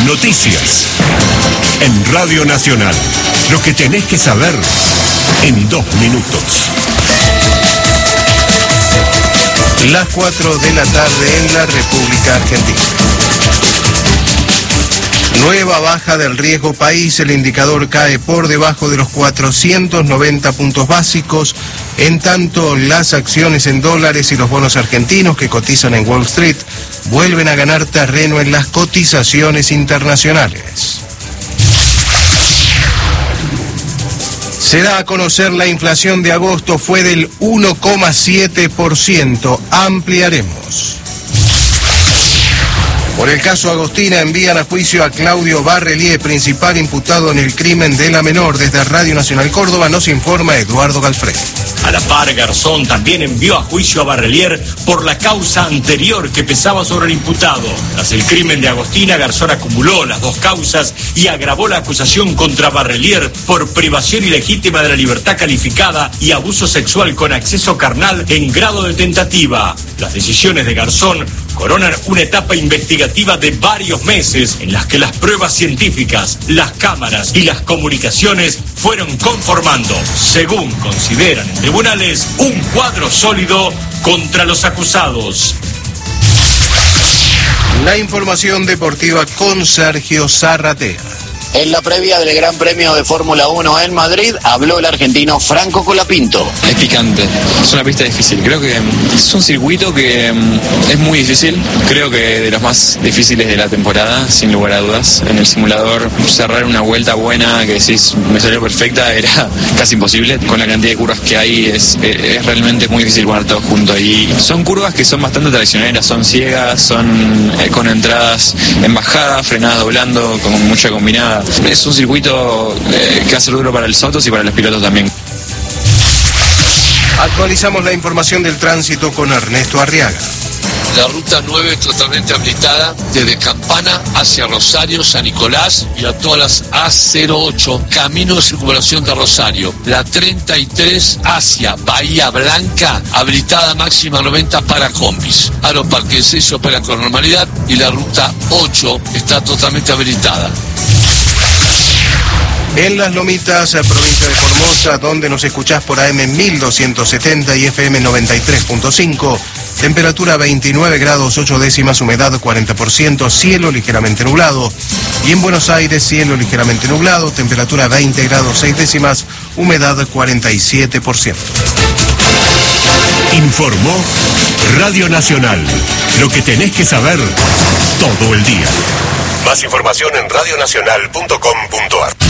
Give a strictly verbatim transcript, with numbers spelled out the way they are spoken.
Noticias. En Radio Nacional. Lo que tenés que saber en dos minutos. Las cuatro de la tarde en la República Argentina. Nueva baja del riesgo país, el indicador cae por debajo de los cuatrocientos noventa puntos básicos, en tanto las acciones en dólares y los bonos argentinos que cotizan en Wall Street vuelven a ganar terreno en las cotizaciones internacionales. Se da a conocer la inflación de agosto, fue del uno coma siete por ciento, ampliaremos. Por el caso Agostina envían a juicio a Claudio Barrelier, principal imputado en el crimen de la menor. Desde Radio Nacional Córdoba nos informa Eduardo Galfrey. A la par, Garzón también envió a juicio a Barrelier por la causa anterior que pesaba sobre el imputado. Tras el crimen de Agostina, Garzón acumuló las dos causas y agravó la acusación contra Barrelier por privación ilegítima de la libertad calificada y abuso sexual con acceso carnal en grado de tentativa. Las decisiones de Garzón coronan una etapa investigativa de varios meses en las que las pruebas científicas, las cámaras y las comunicaciones fueron conformando, según consideran en tribunales, un cuadro sólido contra los acusados. La información deportiva con Sergio Zarratea. En la previa del Gran Premio de Fórmula uno en Madrid, habló el argentino Franco Colapinto. Es picante, es una pista difícil. Creo que es un circuito que es muy difícil. Creo que de los más difíciles de la temporada, sin lugar a dudas. En el simulador, cerrar una vuelta buena que decís, me salió perfecta, era casi imposible. Con la cantidad de curvas que hay, es, es realmente muy difícil poner todo junto. Y son curvas que son bastante traicioneras, son ciegas, son eh, con entradas en bajada, frenadas doblando, con mucha combinada. Es un circuito eh, que hace duro para el Sotos y para los pilotos también. Actualizamos la información del tránsito con Ernesto Arriaga. La ruta nueve es totalmente habilitada desde Campana hacia Rosario, San Nicolás y a todas las A cero ocho, camino de circulación de Rosario. La treinta y tres hacia Bahía Blanca, habilitada máxima noventa para combis. Aeroparque seis opera con normalidad y la ruta ocho está totalmente habilitada. En Las Lomitas, provincia de Formosa, donde nos escuchás por A M mil doscientos setenta y F M noventa y tres punto cinco, temperatura veintinueve grados ocho décimas, humedad cuarenta por ciento, cielo ligeramente nublado. Y en Buenos Aires, cielo ligeramente nublado, temperatura veinte grados seis décimas, humedad cuarenta y siete por ciento. Informó Radio Nacional. Lo que tenés que saber todo el día. Más información en radio nacional punto com punto ar.